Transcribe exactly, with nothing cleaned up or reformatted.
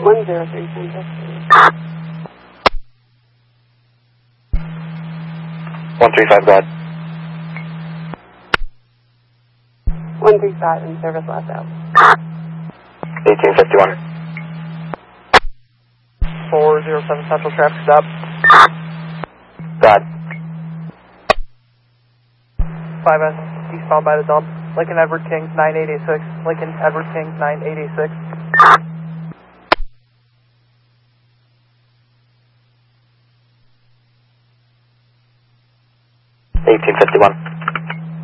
one zero three Central. one three five, go ahead. one three five in service last out. eighteen fifty-one. four zero seven Central traffic stop. Go ahead. five S eastbound by the dump. Lincoln Edward King nine eight eight six. Lincoln Edward King nine eight eight six. eighteen fifty-one.